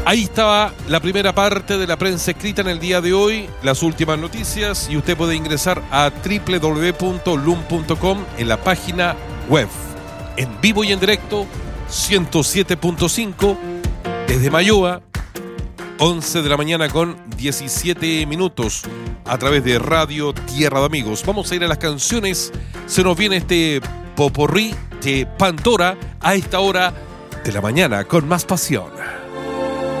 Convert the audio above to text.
Ahí estaba la primera parte de la prensa escrita en el día de hoy, las últimas noticias, y usted puede ingresar a www.lum.com en la página web, en vivo y en directo, 107.5, desde Mayoa, 11 de la mañana con 17 minutos, a través de Radio Tierra de Amigos. Vamos a ir a las canciones, se nos viene este popurrí de Pandora a esta hora de la mañana con más pasión.